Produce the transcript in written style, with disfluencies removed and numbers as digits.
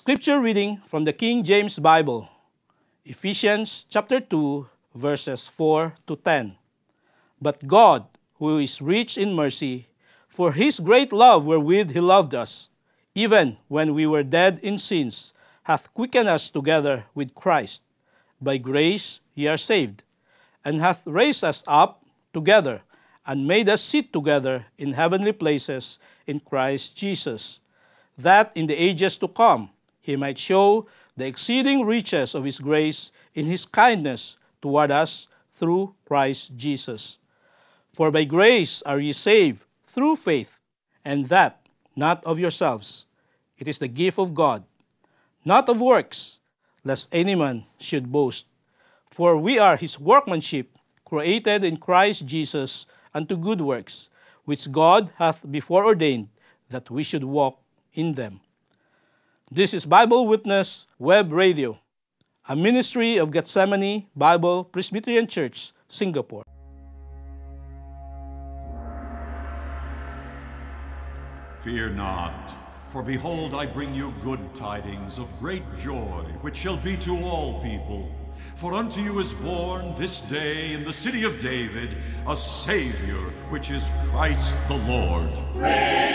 Scripture reading from the King James Bible, Ephesians chapter 2, verses 4 to 10. But God, who is rich in mercy, for his great love wherewith he loved us, even when we were dead in sins, hath quickened us together with Christ. By grace ye are saved, and hath raised us up together, and made us sit together in heavenly places in Christ Jesus, that in the ages to come he might show the exceeding riches of his grace in his kindness toward us through Christ Jesus. For by grace are ye saved through faith, and that not of yourselves. It is the gift of God, not of works, lest any man should boast. For we are his workmanship, created in Christ Jesus unto good works, which God hath before ordained that we should walk in them. This is Bible Witness Web Radio, a ministry of Gethsemane Bible Presbyterian Church, Singapore. Fear not, for behold, I bring you good tidings of great joy, which shall be to all people. For unto you is born this day in the city of David a Savior, which is Christ the Lord.